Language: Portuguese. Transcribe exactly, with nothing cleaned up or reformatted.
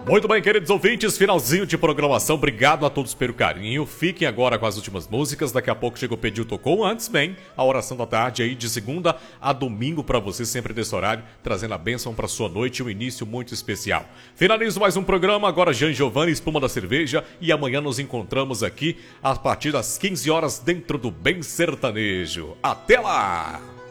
Muito bem, queridos ouvintes, finalzinho de programação. Obrigado a todos pelo carinho. Fiquem agora com as últimas músicas. Daqui a pouco chega o Pediu Tocou. Antes vem a oração da tarde aí de segunda a domingo para você, sempre nesse horário, trazendo a bênção para sua noite e um início muito especial. Finalizo mais um programa. Agora Jean Giovanni, Espuma da Cerveja. E amanhã nos encontramos aqui a partir das quinze horas dentro do Bem Sertanejo. Até lá!